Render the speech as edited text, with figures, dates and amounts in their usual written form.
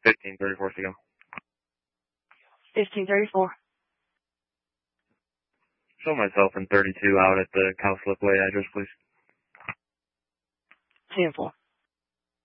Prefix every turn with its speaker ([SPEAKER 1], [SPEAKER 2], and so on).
[SPEAKER 1] 1534 to go.
[SPEAKER 2] 1534.
[SPEAKER 1] Show myself in 32 out at the Cowslip Way address, please.
[SPEAKER 2] 10-4.